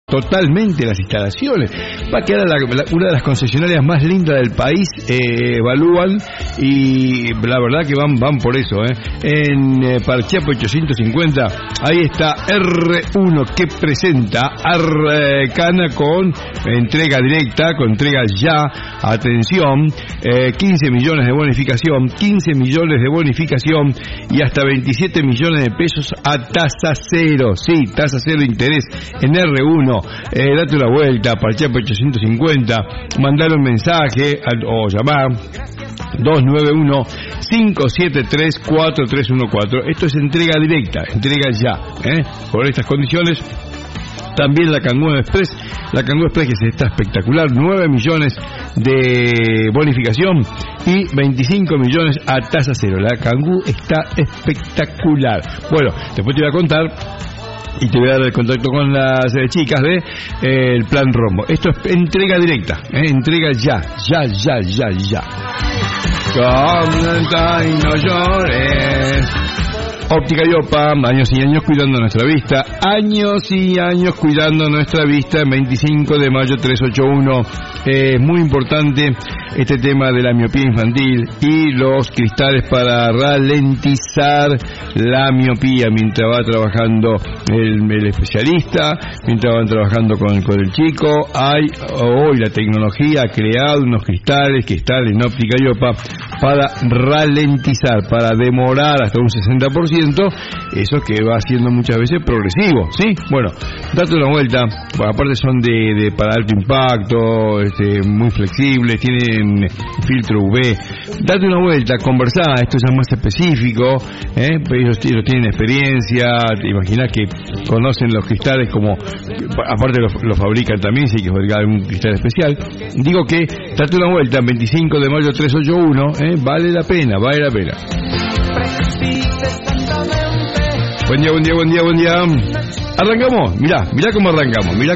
totalmente las instalaciones. Va a quedar una de las concesionarias más lindas del país, evalúan, y la verdad que van por eso. En Parchiapo 850, ahí está R1 que presenta Arcana con entrega directa, con entrega ya, atención, 15 millones de bonificación, 15 millones de bonificación y hasta 27 millones de pesos a tasa cero, sí, tasa cero interés en R1. Date una vuelta, Parchiapo 850, mandar un mensaje o llamar 291-573-4314. Esto es entrega directa, entrega ya, por estas condiciones. También la Kangoo Express, que está espectacular, 9 millones de bonificación y 25 millones a tasa cero. La Kangoo está espectacular. Bueno, después te voy a contar y te voy a dar el contacto con las chicas de el Plan Rombo. Esto es entrega directa, entrega ya. Canta y no llores. Óptica Iopa, años y años cuidando nuestra vista, años y años cuidando nuestra vista. 25 de mayo 381, es muy importante este tema de la miopía infantil y los cristales para ralentizar la miopía mientras va trabajando el especialista, mientras van trabajando con el chico. Hoy la tecnología ha creado unos cristales en Óptica Iopa para ralentizar, para demorar hasta un 60%, eso que va siendo muchas veces progresivo, ¿sí? Bueno, date una vuelta, aparte son de para alto impacto, muy flexibles, tienen filtro UV. Date una vuelta, conversá, esto es más específico, ellos tienen experiencia, te imaginas que conocen los cristales como, aparte los fabrican también, sí que fabrican un cristal especial. Digo que date una vuelta, 25 de mayo 381, vale la pena. Buen día. Arrancamos, mirá cómo arrancamos. Mirá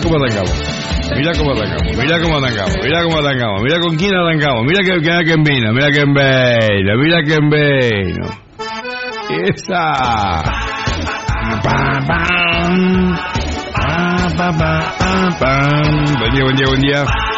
con quién arrancamos. Mirá que vino. Esa. Buen día.